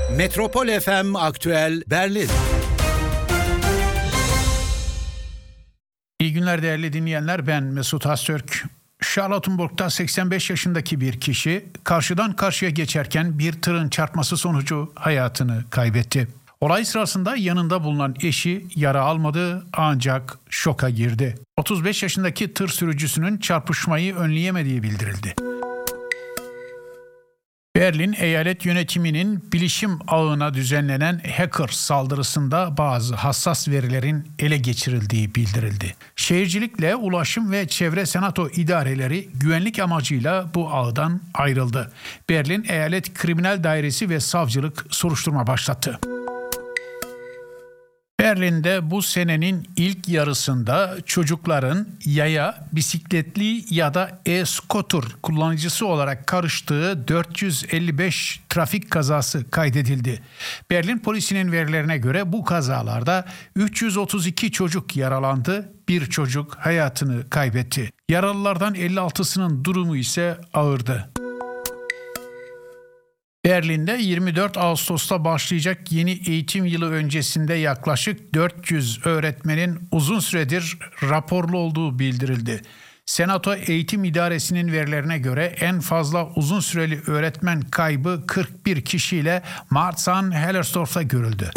Metropol FM Aktüel Berlin. İyi günler değerli dinleyenler, ben Mesut Öztürk. Charlottenburg'da 85 yaşındaki bir kişi karşıdan karşıya geçerken bir tırın çarpması sonucu hayatını kaybetti. Olay sırasında yanında bulunan eşi yara almadı ancak şoka girdi. 35 yaşındaki tır sürücüsünün çarpışmayı önleyemediği bildirildi. Berlin eyalet yönetiminin bilişim ağına düzenlenen hacker saldırısında bazı hassas verilerin ele geçirildiği bildirildi. Şehircilikle Ulaşım ve Çevre Senato idareleri güvenlik amacıyla bu ağdan ayrıldı. Berlin Eyalet Kriminal Dairesi ve Savcılık soruşturma başlattı. Berlin'de bu senenin ilk yarısında çocukların yaya, bisikletli ya da e-scooter kullanıcısı olarak karıştığı 455 trafik kazası kaydedildi. Berlin polisinin verilerine göre bu kazalarda 332 çocuk yaralandı, bir çocuk hayatını kaybetti. Yaralılardan 56'sının durumu ise ağırdı. Berlin'de 24 Ağustos'ta başlayacak yeni eğitim yılı öncesinde yaklaşık 400 öğretmenin uzun süredir raporlu olduğu bildirildi. Senato Eğitim İdaresi'nin verilerine göre en fazla uzun süreli öğretmen kaybı 41 kişiyle Marzahn-Hellersdorf'ta görüldü.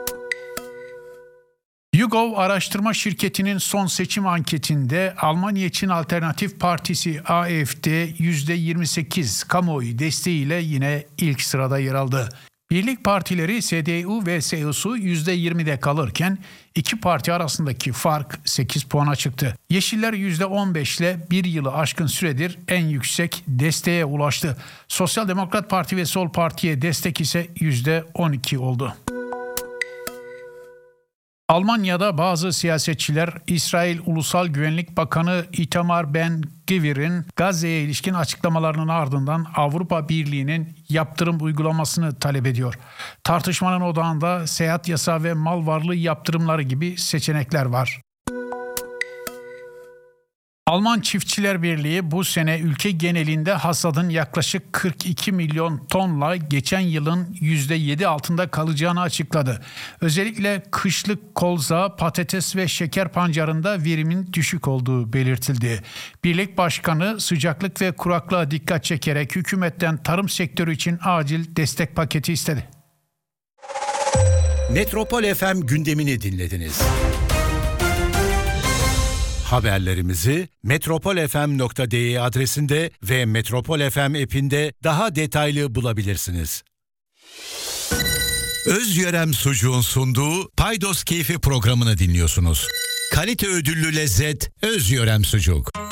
YouGov araştırma şirketinin son seçim anketinde Almanya için Alternatif Partisi AfD %28 kamuoyu desteğiyle yine ilk sırada yer aldı. Birlik partileri CDU ve CSU %20'de kalırken iki parti arasındaki fark 8 puana çıktı. Yeşiller %15 ile bir yılı aşkın süredir en yüksek desteğe ulaştı. Sosyal Demokrat Parti ve Sol Parti'ye destek ise %12 oldu. Almanya'da bazı siyasetçiler İsrail Ulusal Güvenlik Bakanı Itamar Ben-Gvir'in Gazze'ye ilişkin açıklamalarının ardından Avrupa Birliği'nin yaptırım uygulamasını talep ediyor. Tartışmanın odağında seyahat yasağı ve mal varlığı yaptırımları gibi seçenekler var. Alman Çiftçiler Birliği bu sene ülke genelinde hasadın yaklaşık 42 milyon tonla geçen yılın %7 altında kalacağını açıkladı. Özellikle kışlık kolza, patates ve şeker pancarında verimin düşük olduğu belirtildi. Birlik Başkanı sıcaklık ve kuraklığa dikkat çekerek hükümetten tarım sektörü için acil destek paketi istedi. Metropol FM gündemini dinlediniz. Haberlerimizi metropolfm.de adresinde ve Metropol FM app'inde daha detaylı bulabilirsiniz. Özyörem Sucuğun sunduğu Paydos Keyfi programını dinliyorsunuz. Kalite ödüllü lezzet Özyörem Sucuk.